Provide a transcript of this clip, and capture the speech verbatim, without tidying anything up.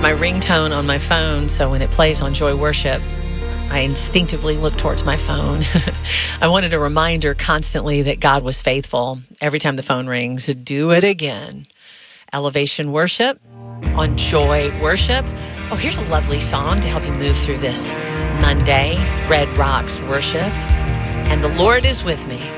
my ringtone on my phone, so when it plays on Joy Worship, I instinctively look towards my phone. I wanted a reminder constantly that God was faithful. Every time the phone rings, do it again. Elevation Worship on Joy Worship. Oh, here's a lovely song to help you move through this Monday. Red Rocks Worship. And the Lord is with me.